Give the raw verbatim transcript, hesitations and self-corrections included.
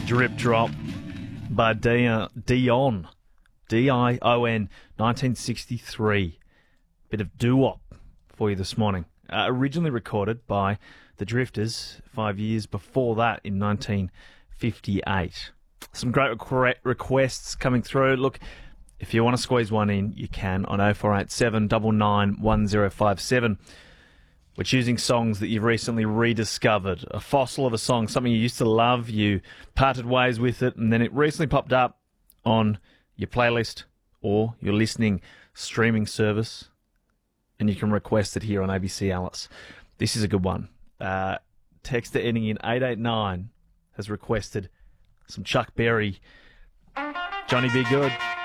Drip Drop by Dion. Dion. D I O N, nineteen sixty-three. Bit of doo-wop for you this morning. Uh, originally recorded by the Drifters five years before that in nineteen fifty-eight. Some great requ- requests coming through. Look, if you want to squeeze one in, you can on oh four eight seven, nine nine, one oh five seven. We're choosing songs that you've recently rediscovered. A fossil of a song, something you used to love, you parted ways with it, and then it recently popped up on your playlist or your listening streaming service, and you can request it here on A B C Alice. This is a good one. Uh, texter ending in eight eight nine has requested some Chuck Berry. Johnny Be Good.